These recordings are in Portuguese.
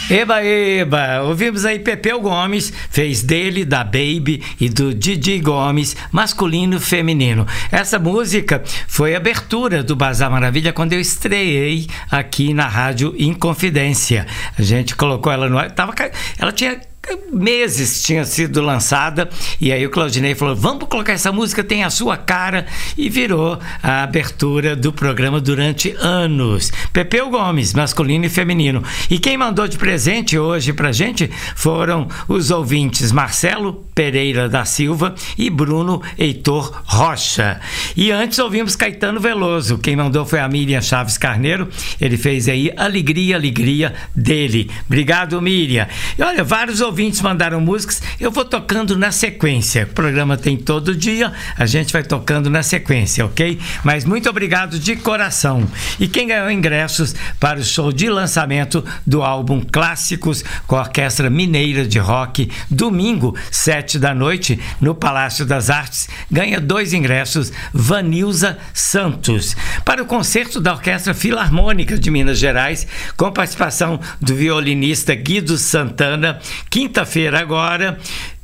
Eba, eba! Ouvimos aí Pepeu Gomes, fez dele, da Baby e do Didi Gomes, masculino e feminino. Essa música foi a abertura do Bazar Maravilha quando eu estreiei aqui na Rádio Inconfidência. A gente colocou ela no ar, ela tinha meses tinha sido lançada, e aí o Claudinei falou, vamos colocar essa música, tem a sua cara, e virou a abertura do programa durante anos. Pepeu Gomes, masculino e feminino. E quem mandou de presente hoje pra gente foram os ouvintes Marcelo Pereira da Silva e Bruno Heitor Rocha. E antes ouvimos Caetano Veloso, quem mandou foi a Miriam Chaves Carneiro, ele fez aí Alegria, Alegria dele. Obrigado, Miriam. E olha, vários ouvintes mandaram músicas, eu vou tocando na sequência. O programa tem todo dia, a gente vai tocando na sequência, ok? Mas muito obrigado de coração. E quem ganhou ingressos para o show de lançamento do álbum Clássicos com a Orquestra Mineira de Rock, domingo, 7 da noite, no Palácio das Artes, ganha 2 ingressos, Vanilza Santos. Para o concerto da Orquestra Filarmônica de Minas Gerais, com participação do violinista Guido Santana, quinta-feira agora,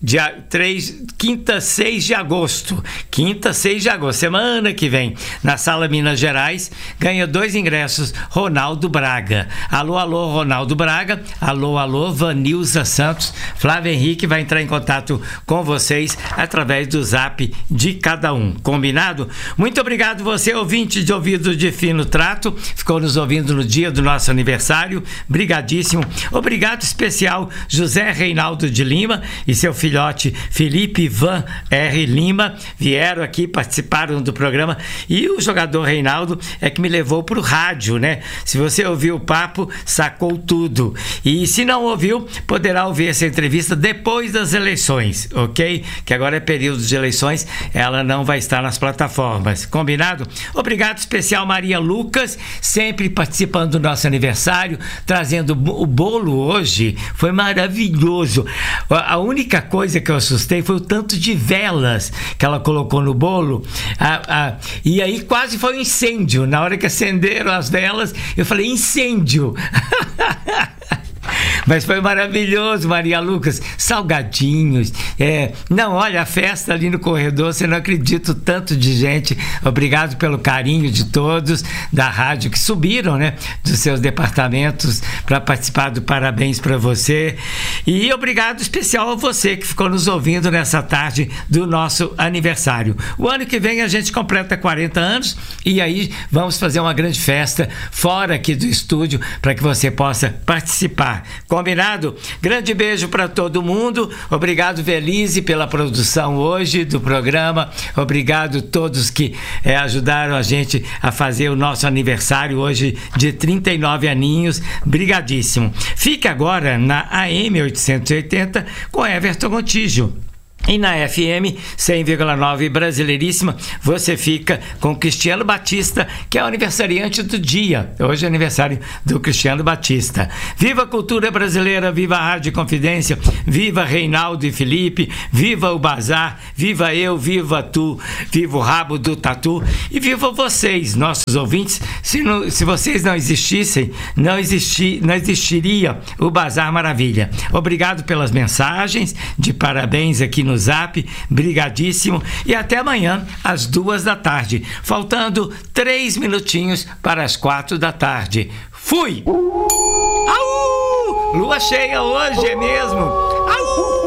quinta, 6 de agosto. Quinta, 6 de agosto, semana que vem, na Sala Minas Gerais, ganha 2 ingressos, Ronaldo Braga. Alô, alô, Ronaldo Braga. Alô, alô, Vanilza Santos. Flávio Henrique vai entrar em contato com vocês através do zap de cada um. Combinado? Muito obrigado você, ouvinte de ouvido de fino trato, ficou nos ouvindo no dia do nosso aniversário. Brigadíssimo. Obrigado especial, José Reinaldo de Lima e seu filhote Felipe Ivan R. Lima, vieram aqui, participaram do programa, e o jogador Reinaldo é que me levou para o rádio, né? Se você ouviu o papo, sacou tudo. E se não ouviu, poderá ouvir essa entrevista depois das eleições, ok? Que agora é período de eleições, ela não vai estar nas plataformas. Combinado? Obrigado especial, Maria Lucas, sempre participando do nosso aniversário, trazendo o bolo hoje. Foi maravilhoso. A única coisa que eu assustei foi o tanto de velas que ela colocou no bolo, e aí quase foi um incêndio. Na hora que acenderam as velas, eu falei, incêndio! Mas foi maravilhoso, Maria Lucas, salgadinhos, não, olha, a festa ali no corredor, você não acredita o tanto de gente. Obrigado pelo carinho de todos da rádio que subiram, né, dos seus departamentos para participar do Parabéns para você, e obrigado especial a você que ficou nos ouvindo nessa tarde do nosso aniversário. O ano que vem a gente completa 40 anos, e aí vamos fazer uma grande festa fora aqui do estúdio para que você possa participar. Combinado? Grande beijo para todo mundo. Obrigado, Velize, pela produção hoje do programa. Obrigado a todos que ajudaram a gente a fazer o nosso aniversário hoje de 39 aninhos. Brigadíssimo. Fique agora na AM 880 com Everton Montijo. E na FM 100,9 Brasileiríssima, você fica com Cristiano Batista, que é o aniversariante do dia. Hoje é aniversário do Cristiano Batista. Viva a cultura brasileira, viva a Rádio Confidência, viva Reinaldo e Felipe, viva o Bazar, viva eu, viva tu, viva o Rabo do Tatu, e viva vocês, nossos ouvintes. Se vocês não existissem, não existiria o Bazar Maravilha. Obrigado pelas mensagens de parabéns aqui no Zap, brigadíssimo, e até amanhã às 2 da tarde, faltando 3 minutinhos para as 4 da tarde. Fui! Au! Lua cheia hoje, é mesmo? Au!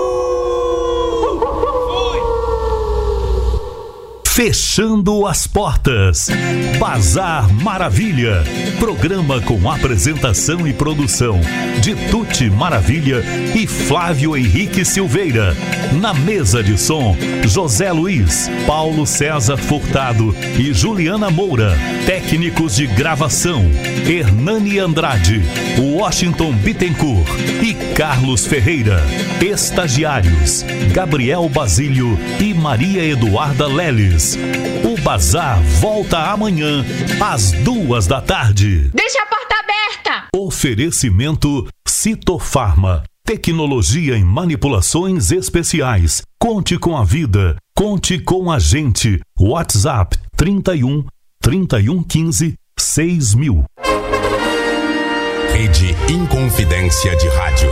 Fechando as portas. Bazar Maravilha. Programa com apresentação e produção de Tuti Maravilha e Flávio Henrique Silveira. Na mesa de som, José Luiz, Paulo César Furtado e Juliana Moura. Técnicos de gravação, Hernani Andrade, Washington Bittencourt e Carlos Ferreira. Estagiários, Gabriel Basílio e Maria Eduarda Leles. O Bazar volta amanhã às 2 da tarde. Deixa a porta aberta! Oferecimento Citofarma. Tecnologia em manipulações especiais. Conte com a vida. Conte com a gente. WhatsApp 31 3115 6000. Rede Inconfidência de Rádio.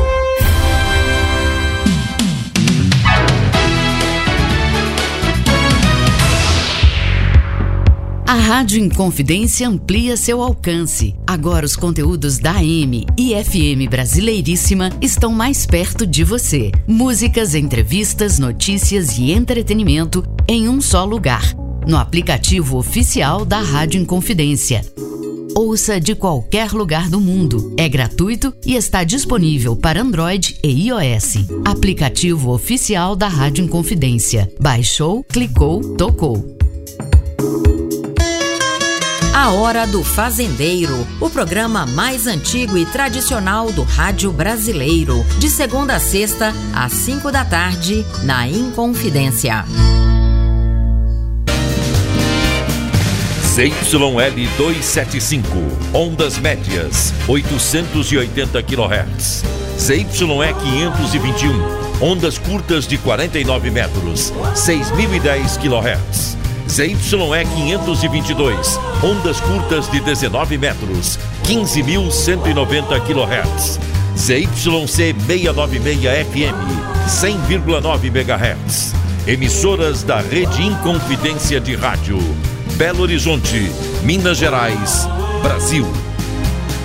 A Rádio Inconfidência amplia seu alcance. Agora os conteúdos da AM e FM Brasileiríssima estão mais perto de você. Músicas, entrevistas, notícias e entretenimento em um só lugar. No aplicativo oficial da Rádio Inconfidência. Ouça de qualquer lugar do mundo. É gratuito e está disponível para Android e iOS. Aplicativo oficial da Rádio Inconfidência. Baixou, clicou, tocou. A Hora do Fazendeiro, o programa mais antigo e tradicional do rádio brasileiro. De segunda a sexta, às 5 da tarde, na Inconfidência. ZYL 275, ondas médias, 880 kHz. ZYE 521, ondas curtas de 49 metros, 6.010 kHz. ZYE 522, ondas curtas de 19 metros, 15.190 kHz. ZYC 696 FM, 100,9 MHz. Emissoras da Rede Inconfidência de Rádio. Belo Horizonte, Minas Gerais, Brasil.